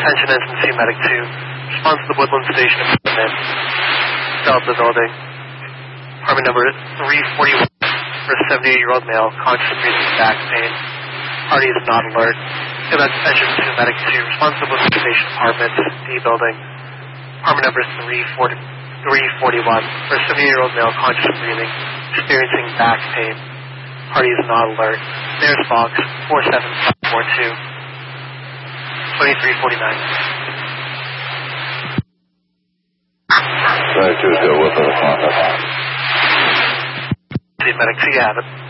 Attention Engine C Medic 2. Response to the Woodland Station equipment. Delta building. Apartment number 341 for a 78-year-old male, conscious of breathing back pain. Party is not alert. Attention C Medic 2. Response to the Woodland Station apartment D building. Apartment number 341 for a 78-year-old male, conscious of breathing, experiencing back pain. Party is not alert. There's box 47542. 2349. Try to deal with it. See medic, see you have it.